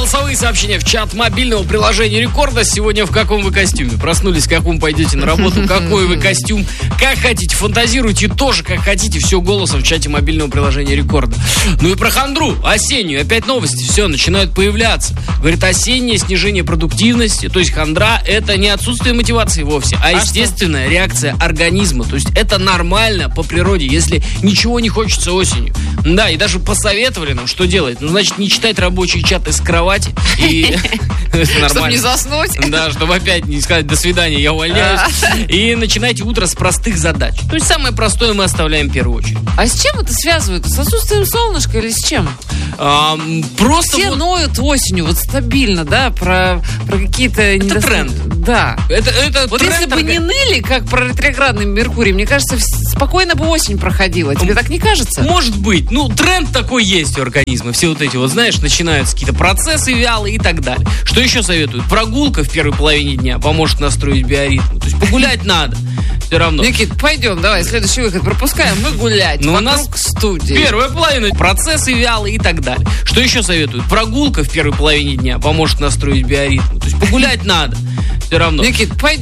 голосовые сообщения в чат мобильного приложения Рекорда. Сегодня в каком вы костюме? Проснулись, в каком пойдете на работу, какой вы костюм, как хотите, фантазируйте тоже, как хотите, все голосом в чате мобильного приложения Рекорда. Ну и про хандру осеннюю, опять новости, все, начинают появляться. Говорит, осеннее снижение продуктивности, то есть хандра — это не отсутствие мотивации вовсе, а естественная реакция организма. То есть это нормально по природе, если ничего не хочется осенью. Да, и даже посоветовали нам, что делать. Ну, значит, не читать рабочие чаты с кровати. И чтобы не заснуть. Да, чтобы опять не сказать «до свидания, я увольняюсь». И начинайте утро с простых задач. То есть самое простое мы оставляем в первую очередь. А с чем это связывают? С отсутствием солнышка или с чем? Просто все ноют осенью, вот стабильно, да, про какие-то... Это тренд. Да. Это вот тренд, если бы не ныли, как про ретроградный Меркурий, мне кажется, спокойно бы осень проходила. Тебе так не кажется? Может быть. Ну, тренд такой есть у организма. Все вот эти вот, знаешь, начинаются какие-то процессы вялые и так далее. Что еще советуют? Прогулка в первой половине дня поможет настроить биоритм. То есть погулять надо. Все равно. Никит, пойдем, давай, следующий выход пропускаем, мы гулять. Но вокруг у нас студии. Первая половина, процессы вялые и так далее. Что еще советуют? Прогулка в первой половине дня поможет настроить биоритм. То есть погулять надо. Все равно. Никит, пойдем.